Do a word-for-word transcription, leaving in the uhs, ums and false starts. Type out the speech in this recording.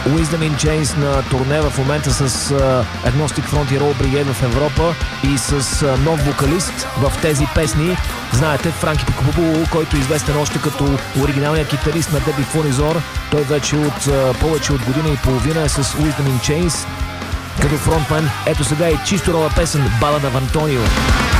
Wisdom in Chains на турне в момента с uh, Agnostic Front и Roll Brigade в Европа и с uh, нов вокалист в тези песни. Знаете, Франки Пикабу, който е известен още като оригиналният китарист на Debi Funizor. Той вече от uh, повече от година и половина е с Wisdom in Chains като фронтмен. Ето сега и чисто нова песен, Балада в Антонио.